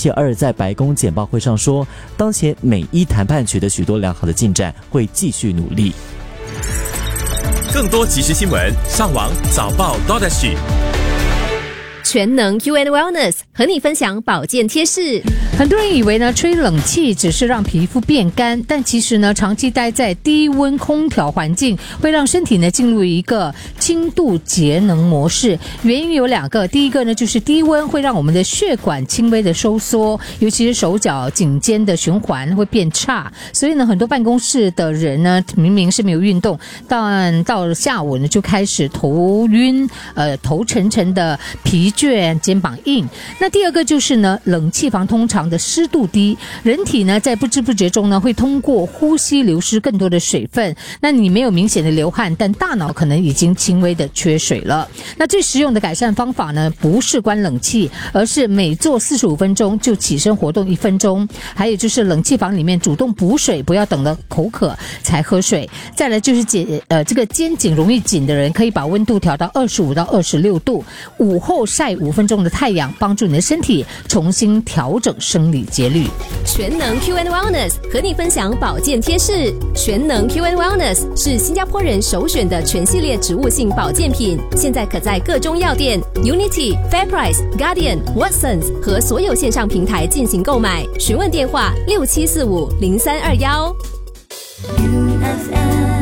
期二在白宫简报会上说，当前美伊谈判取得许多良好的进展，会继续努力。 更多即时新闻，上网早报 .SG。 全能 Q&Wellness 和你分享保健贴士。 很多人以为呢，吹冷气只是让皮肤变干，但其实呢，长期待在低温空调环境会让身体呢进入一个轻度节能模式。原因有2个，第一个呢就是低温会让我们的血管轻微的收缩，尤其是手脚颈肩的循环会变差，所以呢，很多办公室的人呢，明明是没有运动，但到了下午呢就开始头晕，头沉沉的疲倦，肩膀硬。那第二个就是呢，冷气房通常的湿度低，人体呢在不知不觉中呢会通过呼吸流失更多的水分。那你没有明显的流汗，但大脑可能已经轻微的缺水了。那最实用的改善方法呢，不是关冷气，而是每做45分钟就起身活动1分钟。还有就是冷气房里面主动补水，不要等了口渴才喝水。再来就是这个肩颈容易紧的人，可以把温度调到25到26度，午后晒5分钟的太阳，帮助你的身体重新调整生理节律。 全能 Q&Wellness 和你分享保健贴士。全能 Q&Wellness 是新加坡人首选的全系列植物性保健品，现在可在各中药店、Unity、FairPrice、Guardian、Watsons 和所有线上平台进行购买。询问电话67450321。